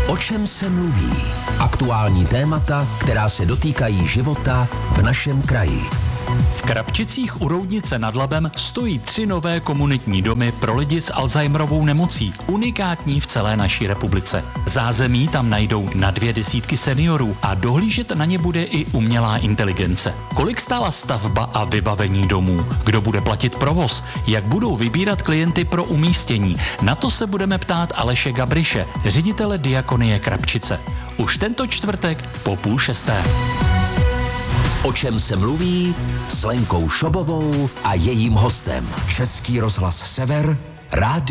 O čem se mluví? Aktuální témata, která se dotýkají života v našem kraji. V Krapčicích u Roudnice nad Labem stojí 3 nové komunitní domy pro lidi s Alzheimerovou nemocí, unikátní v celé naší republice. Zázemí tam najdou na 200 seniorů a dohlížet na ně bude i umělá inteligence. Kolik stála stavba a vybavení domů? Kdo bude platit provoz? Jak budou vybírat klienty pro umístění? Na to se budeme ptát Aleše Gabriše, ředitele Diakonie Krapčice. Už tento čtvrtek po 5:30. O čem se mluví s Lenkou Šobovou a jejím hostem. Český rozhlas Sever, rádio